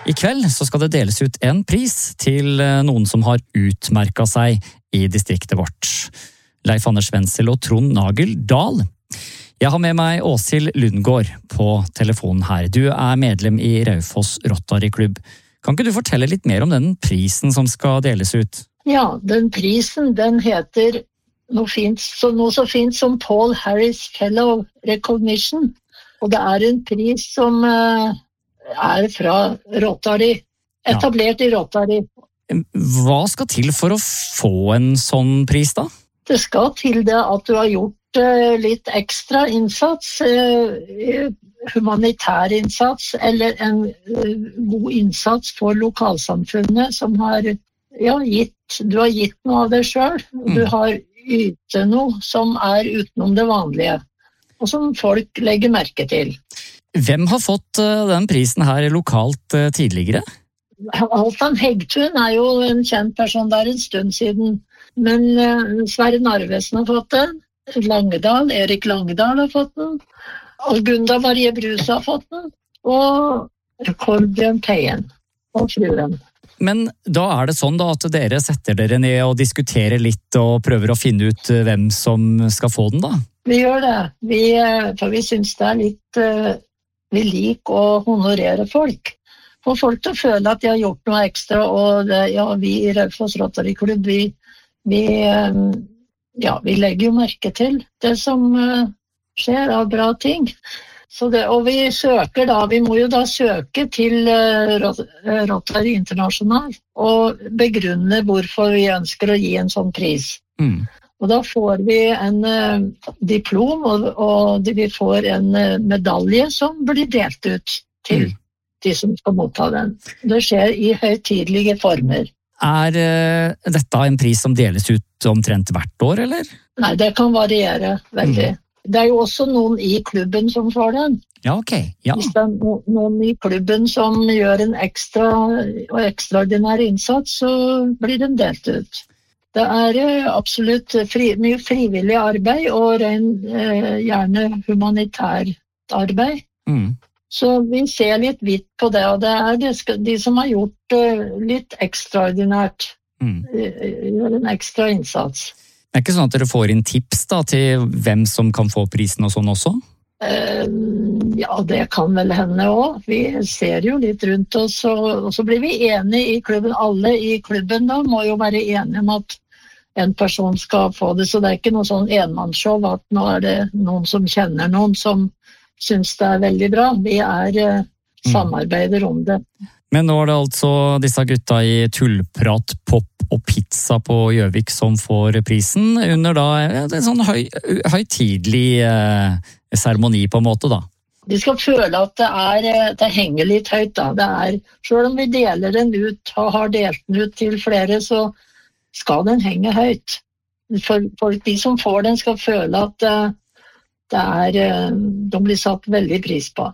I kveld så skal det deles ut en pris til noen som har utmerket seg i distriktet vårt. Leif Anders Wenzel og Trond Nagel Dahl. Jeg har med meg Åshild Lundgaard på telefonen her. Du er medlem i Raufoss Rotary Klubb. Kan ikke du fortelle litt mer om den prisen som skal deles ut? Ja, den prisen den heter noe så fint som Paul Harris Fellow Recognition. Og det er en pris som er fra Rotary, etablert i Rotary. Hva skal til for å få en sånn pris da? Det skal til det at du har gjort litt ekstra innsats, humanitær innsats, eller en god innsats for lokalsamfunnet som har du har gitt noe av deg selv. Du har ytet noe som er utenom det vanlige, og som folk legger merke til. Hvem har fått den prisen her lokalt tidligere? Halvdan Hegtun er jo en kjent person der en stund siden, men Sverre Narvesen har fått den, Erik Langedal har fått den, og Gunda Marie Brus har fått den, og Kolbjørn Teien og fruen. Men da er det sånn da at dere setter dere ned og diskuterer litt og prøver å finne ut hvem som skal få den da? Vi gjør det, for vi synes det er litt, vi liker å honorere folk. Få folk til å føle at de har gjort noe ekstra, og vi i Raufoss Rotary Klubb, vi legger jo merke til det som skjer av bra ting. Og vi søker da, vi må jo da søke til Rotary International og begrunne hvorfor vi ønsker å gi en sånn pris. Og da får vi en diplom, og vi får en medalje som blir delt ut til de som skal motta den. Det skjer i høytidelige former. Er dette en pris som deles ut omtrent hvert år, eller? Nei, det kan variere veldig. Det er jo også noen i klubben som får den. Ja, ok. Ja. Hvis det er noen i klubben som gjør en ekstra og ekstraordinær innsats, så blir den delt ut. Det er absolutt mye frivillig arbeid og gjerne humanitært arbeid. Så vi ser litt vidt på det, og det er de som har gjort litt ekstraordinært, gjør en ekstra innsats. Det er ikke sånn at dere får inn tips da, til hvem som kan få prisen og sånn også? Ja, det kan vel hende også. Vi ser jo litt rundt oss, og så blir vi enige i klubben. Alle i klubben da må jo være enige om at en person skal få det, så det er ikke noe sånn enmannsshow at nå er det noen som kjenner noen som synes det er veldig bra. Vi samarbeider om det. Men nå er det altså disse gutta i Tullprat, Pop og Pizza på Gjøvik som får prisen under da en sånn høytidelig seremoni på en måte da. De skal føle at det henger litt høyt da. Selv om vi deler den ut og har delt den ut til flere, så skal den henge høyt. For de som får den skal føle at de blir satt veldig pris på.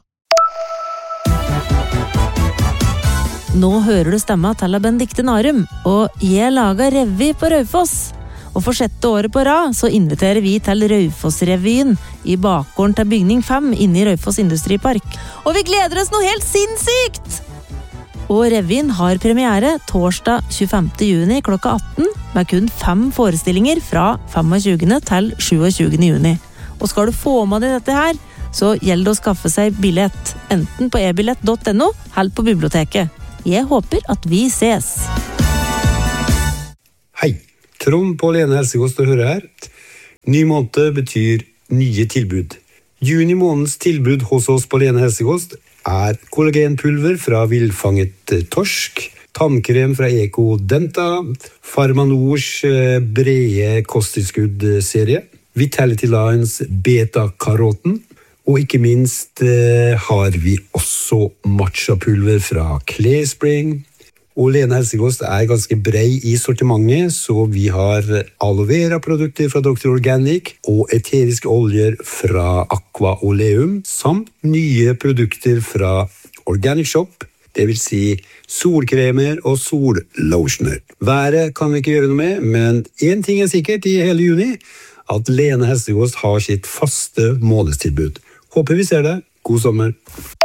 Nå hører du stemma til Benedikte Narum, og jeg lager revy på Raufoss. Og for 6. året på rad så inviterer vi til Raufoss-revyen i bakgården til bygning 5 inne i Raufoss Industripark. Og vi gleder oss noe helt sinnssykt! Og revyen har premiere torsdag 25. juni klokka 18, med kun 5 forestillinger fra 25. til 27. juni. Og skal du få med deg dette her, så gjelder det å skaffe seg billett, enten på ebillett.no eller på biblioteket. Jeg håper at vi ses. Hei, Trond på Lene Helsekost å høre her. Ny måned betyr nye tilbud. Juni måneds tilbud hos oss på Lene Helsekost er kollagenpulver fra villfanget torsk, tannkrem fra Eko Denta, Farmanors brede kosttilskudd-serie, Vitality Lines Beta-karoten, og ikke minst har vi også matcha-pulver fra Clayspring. Og Lene Helsekost er ganske brei i sortimentet, så vi har aloe vera-produkter fra Dr. Organic og eteriske oljer fra Aqua Oleum, samt nye produkter fra Organic Shop, det vil si solkremer og sollotioner. Været kan vi ikke gjøre noe med, men en ting er sikkert i hele juni, at Lene Helsekost har sitt faste månedstilbud. Håper vi ser det. God sommer!